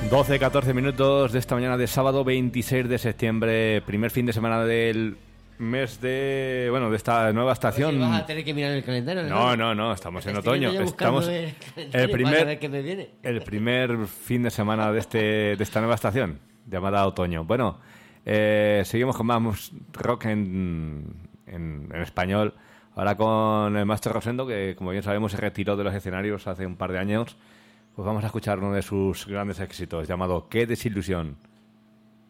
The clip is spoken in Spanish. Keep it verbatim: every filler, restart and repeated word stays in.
doce, catorce minutos de esta mañana de sábado veintiséis de septiembre, primer fin de semana del mes de, bueno, de esta nueva estación. Si vas a tener que mirar el calendario. No, no, no, estamos en otoño. Estamos el, el primer que me viene. el primer fin de semana de este de esta nueva estación llamada otoño. Bueno, eh, seguimos con más rock en, en, en español. Ahora con el Maestro Rosendo, que como bien sabemos se retiró de los escenarios hace un par de años. Pues vamos a escuchar uno de sus grandes éxitos llamado Qué desilusión.